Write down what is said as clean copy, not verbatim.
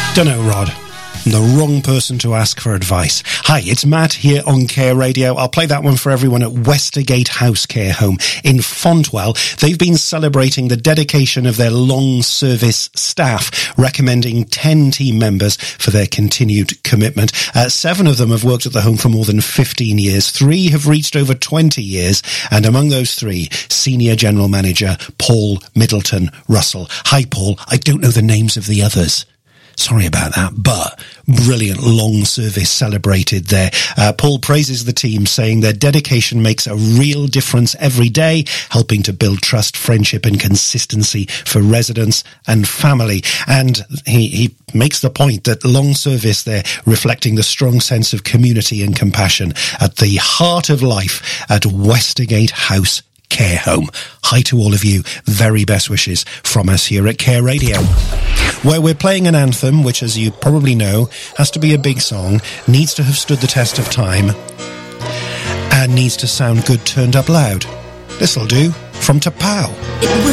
Dunno, Rod. I'm the wrong person to ask for advice. Hi, it's Matt here on Care Radio. I'll play that one for everyone at Westergate House Care Home in Fontwell. They've been celebrating the dedication of their long service staff, recommending 10 team members for their continued commitment. 7 of them have worked at the home for more than 15 years. 3 have reached over 20 years. And among those 3, Senior General Manager Paul Middleton Russell. Hi, Paul. I don't know the names of the others. Sorry about that, but brilliant long service celebrated there. Paul praises the team, saying their dedication makes a real difference every day, helping to build trust, friendship and consistency for residents and family. And he makes the point that long service there, reflecting the strong sense of community and compassion at the heart of life at Westergate House Care Home. Hi to all of you. Very best wishes from us here at Care Radio, where we're playing an anthem which, as you probably know, has to be a big song, needs to have stood the test of time, and needs to sound good turned up loud. This'll do, from Tapau.